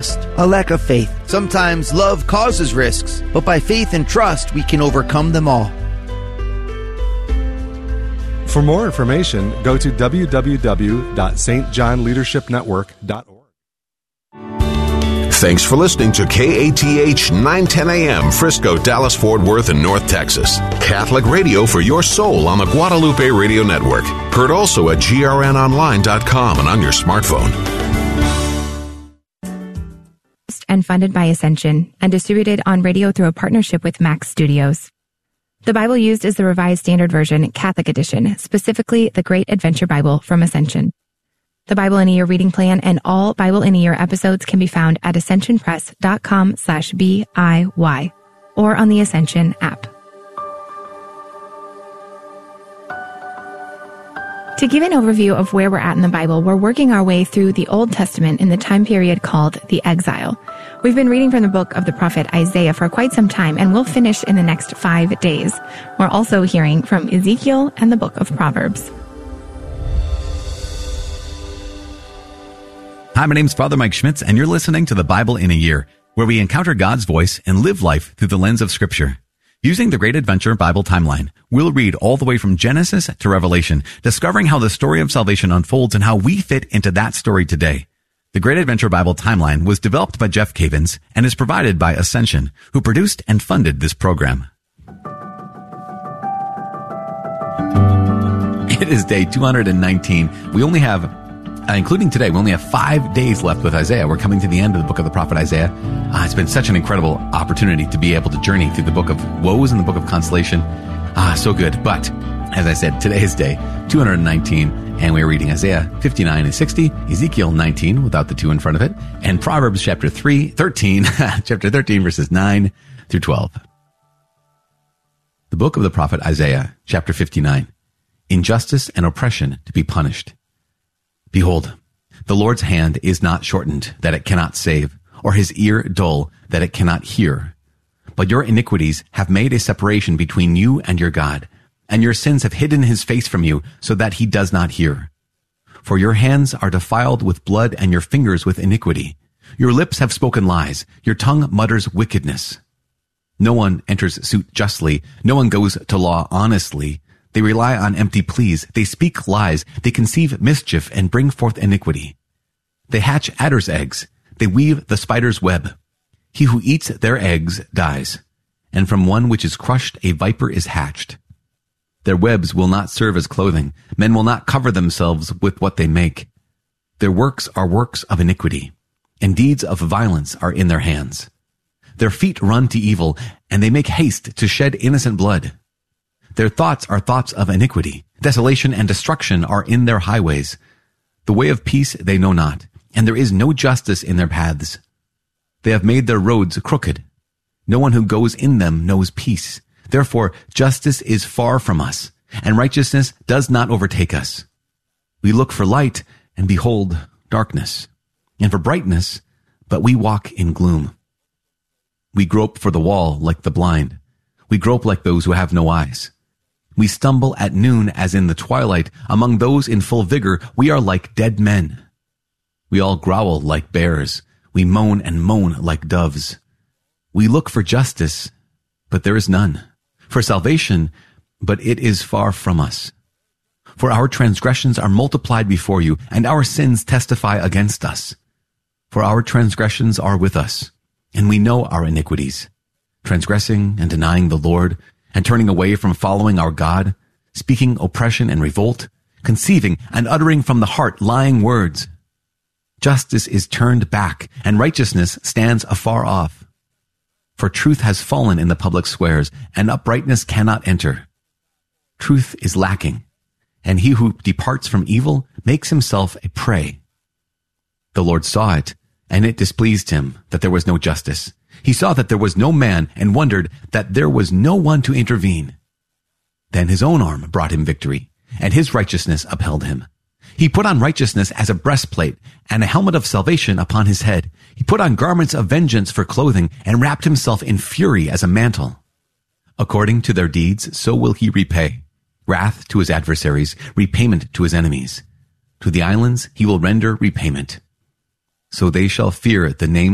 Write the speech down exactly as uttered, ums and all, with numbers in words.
Next, a lack of faith. Sometimes love causes risks, but by faith and trust, we can overcome them all. For more information, go to w w w dot s t john leadership network dot org. Thanks for listening to K A T H nine ten A M, Frisco, Dallas, Fort Worth, and North Texas. Catholic radio for your soul on the Guadalupe Radio Network. Heard also at g r n online dot com and on your smartphone. And funded by Ascension and distributed on radio through a partnership with Max Studios. The Bible used is the Revised Standard Version, Catholic Edition, specifically the Great Adventure Bible from Ascension. The Bible in a Year reading plan and all Bible in a Year episodes can be found at ascensionpress.com slash B-I-Y or on the Ascension app. To give an overview of where we're at in the Bible, we're working our way through the Old Testament in the time period called the Exile. We've been reading from the book of the prophet Isaiah for quite some time, and we'll finish in the next five days. We're also hearing from Ezekiel and the book of Proverbs. Hi, my name's Father Mike Schmitz, and you're listening to the Bible in a Year, where we encounter God's voice and live life through the lens of Scripture. Using the Great Adventure Bible Timeline, we'll read all the way from Genesis to Revelation, discovering how the story of salvation unfolds and how we fit into that story today. The Great Adventure Bible Timeline was developed by Jeff Cavins and is provided by Ascension, who produced and funded this program. It is day two hundred nineteen. We only have Uh, including today, we only have five days left with Isaiah. We're coming to the end of the book of the prophet Isaiah. Uh, it's been such an incredible opportunity to be able to journey through the book of woes and the book of consolation. Ah, so good. But, as I said, today is day two hundred nineteen, and we're reading Isaiah fifty-nine and sixty, Ezekiel nineteen without the two in front of it, and Proverbs chapter three, thirteen, chapter thirteen, verses nine through twelve. The book of the prophet Isaiah, chapter fifty-nine. Injustice and oppression to be punished. Behold, the Lord's hand is not shortened, that it cannot save, or his ear dull, that it cannot hear. But your iniquities have made a separation between you and your God, and your sins have hidden his face from you, so that he does not hear. For your hands are defiled with blood, and your fingers with iniquity. Your lips have spoken lies, your tongue mutters wickedness. No one enters suit justly, no one goes to law honestly. They rely on empty pleas. They speak lies. They conceive mischief and bring forth iniquity. They hatch adder's eggs. They weave the spider's web. He who eats their eggs dies, and from one which is crushed a viper is hatched. Their webs will not serve as clothing. Men will not cover themselves with what they make. Their works are works of iniquity, and deeds of violence are in their hands. Their feet run to evil, and they make haste to shed innocent blood. Their thoughts are thoughts of iniquity. Desolation and destruction are in their highways. The way of peace they know not, and there is no justice in their paths. They have made their roads crooked. No one who goes in them knows peace. Therefore, justice is far from us, and righteousness does not overtake us. We look for light, and behold, darkness, and for brightness, but we walk in gloom. We grope for the wall like the blind. We grope like those who have no eyes. We stumble at noon as in the twilight. Among those in full vigor, we are like dead men. We all growl like bears. We moan and moan like doves. We look for justice, but there is none. For salvation, but it is far from us. For our transgressions are multiplied before you, and our sins testify against us. For our transgressions are with us, and we know our iniquities, transgressing and denying the Lord, and turning away from following our God, speaking oppression and revolt, conceiving and uttering from the heart lying words. Justice is turned back, and righteousness stands afar off. For truth has fallen in the public squares, and uprightness cannot enter. Truth is lacking, and he who departs from evil makes himself a prey. The Lord saw it, and it displeased him that there was no justice. He saw that there was no man and wondered that there was no one to intervene. Then his own arm brought him victory, and his righteousness upheld him. He put on righteousness as a breastplate and a helmet of salvation upon his head. He put on garments of vengeance for clothing and wrapped himself in fury as a mantle. According to their deeds, so will he repay. Wrath to his adversaries, repayment to his enemies. To the islands he will render repayment. So they shall fear the name